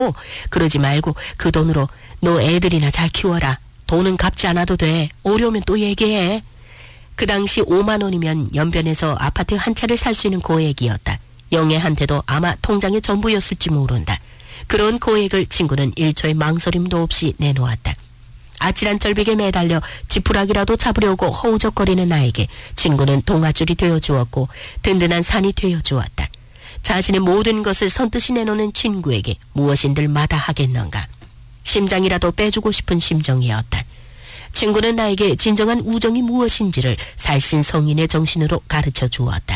그러지 말고 그 돈으로 너 애들이나 잘 키워라. 돈은 갚지 않아도 돼. 어려우면 또 얘기해. 그 당시 5만 원이면 연변에서 아파트 한 채를 살 수 있는 고액이었다. 영애한테도 아마 통장의 전부였을지 모른다. 그런 고액을 친구는 1초의 망설임도 없이 내놓았다. 아찔한 절벽에 매달려 지푸라기라도 잡으려고 허우적거리는 나에게 친구는 동아줄이 되어주었고 든든한 산이 되어주었다. 자신의 모든 것을 선뜻이 내놓는 친구에게 무엇인들 마다하겠는가. 심장이라도 빼주고 싶은 심정이었다. 친구는 나에게 진정한 우정이 무엇인지를 살신성인의 정신으로 가르쳐 주었다.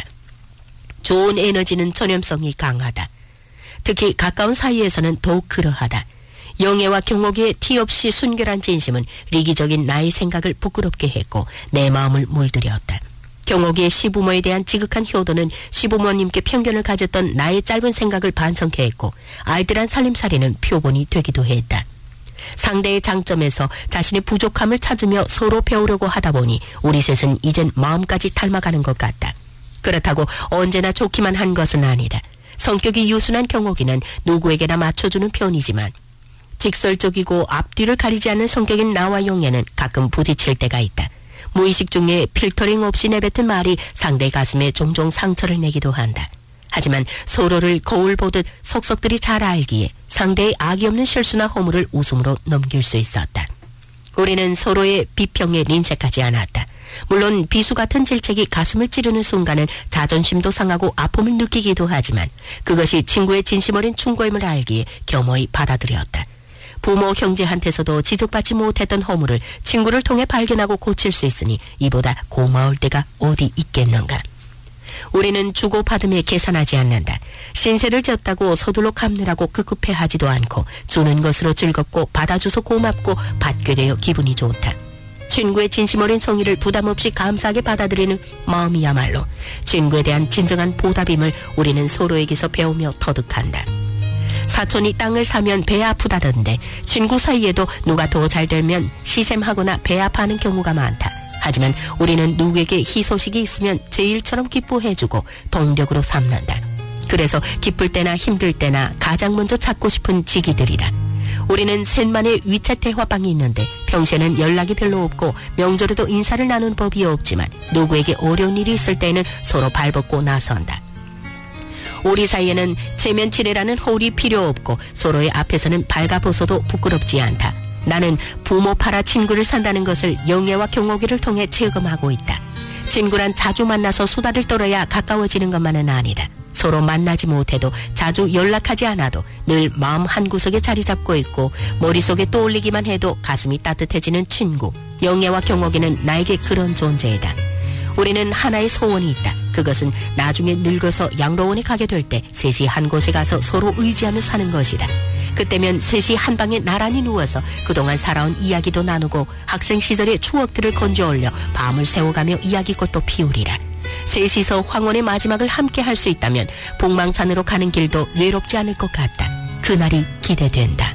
좋은 에너지는 전염성이 강하다. 특히 가까운 사이에서는 더욱 그러하다. 영애와 경옥의 티 없이 순결한 진심은 리기적인 나의 생각을 부끄럽게 했고 내 마음을 물들였다. 경옥의 시부모에 대한 지극한 효도는 시부모님께 편견을 가졌던 나의 짧은 생각을 반성케 했고 알뜰한 살림살이는 표본이 되기도 했다. 상대의 장점에서 자신의 부족함을 찾으며 서로 배우려고 하다 보니 우리 셋은 이젠 마음까지 닮아가는 것 같다. 그렇다고 언제나 좋기만 한 것은 아니다. 성격이 유순한 경옥이는 누구에게나 맞춰주는 편이지만 직설적이고 앞뒤를 가리지 않는 성격인 나와 영애는 가끔 부딪힐 때가 있다. 무의식 중에 필터링 없이 내뱉은 말이 상대 가슴에 종종 상처를 내기도 한다. 하지만 서로를 거울 보듯 속속들이 잘 알기에 상대의 악이 없는 실수나 허물을 웃음으로 넘길 수 있었다. 우리는 서로의 비평에 린색하지 않았다. 물론 비수 같은 질책이 가슴을 찌르는 순간은 자존심도 상하고 아픔을 느끼기도 하지만 그것이 친구의 진심 어린 충고임을 알기에 겸허히 받아들였다. 부모 형제한테서도 지적받지 못했던 허물을 친구를 통해 발견하고 고칠 수 있으니 이보다 고마울 때가 어디 있겠는가. 우리는 주고받음에 계산하지 않는다. 신세를 졌다고 서둘러 갚느라고 급급해하지도 않고 주는 것으로 즐겁고 받아줘서 고맙고 받게 되어 기분이 좋다. 친구의 진심 어린 성의를 부담 없이 감사하게 받아들이는 마음이야말로 친구에 대한 진정한 보답임을 우리는 서로에게서 배우며 터득한다. 사촌이 땅을 사면 배 아프다던데 친구 사이에도 누가 더 잘 되면 시샘하거나 배 아파하는 경우가 많다. 하지만 우리는 누구에게 희소식이 있으면 제일처럼 기뻐해주고 동력으로 삼는다. 그래서 기쁠 때나 힘들 때나 가장 먼저 찾고 싶은 지기들이다. 우리는 셋만의 위챗 대화방이 있는데 평소에는 연락이 별로 없고 명절에도 인사를 나눈 법이 없지만 누구에게 어려운 일이 있을 때에는 서로 발벗고 나선다. 우리 사이에는 체면치레라는 홀이 필요 없고 서로의 앞에서는 발가벗어도 부끄럽지 않다. 나는 부모 팔아 친구를 산다는 것을 영애와 경옥이를 통해 체험하고 있다. 친구란 자주 만나서 수다를 떨어야 가까워지는 것만은 아니다. 서로 만나지 못해도 자주 연락하지 않아도 늘 마음 한구석에 자리 잡고 있고 머릿속에 떠올리기만 해도 가슴이 따뜻해지는 친구. 영애와 경옥이는 나에게 그런 존재이다. 우리는 하나의 소원이 있다. 그것은 나중에 늙어서 양로원에 가게 될 때 셋이 한 곳에 가서 서로 의지하며 사는 것이다. 그때면 셋이 한 방에 나란히 누워서 그동안 살아온 이야기도 나누고 학생 시절의 추억들을 건져 올려 밤을 새워가며 이야기꽃도 피우리라. 셋이서 황혼의 마지막을 함께 할 수 있다면 복망산으로 가는 길도 외롭지 않을 것 같다. 그날이 기대된다.